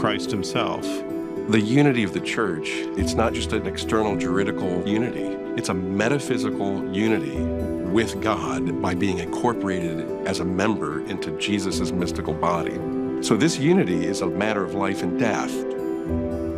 Christ himself. The unity of the church, it's not just an external juridical unity. It's a metaphysical unity with God by being incorporated as a member into Jesus' mystical body. So this unity is a matter of life and death.